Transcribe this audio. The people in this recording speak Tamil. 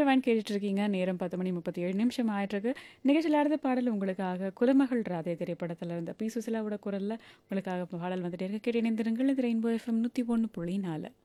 ரெயின்போவேன் கேட்டுட்டு இருக்கீங்க. நேரம் 10:37 ஆயிட்டிருக்கு. நிகழ்ச்சியில் அடுத்த பாடல் உங்களுக்காக குலமகள் ராதே திரைப்படத்தில் இருந்த பி சுசிலாவோட குரலில் உங்களுக்காக பாடல் வந்துட்டே இருக்கு. கேட்டு இணைந்திருங்கள். இது ரெயின்போ எஃப்எம் 101.4.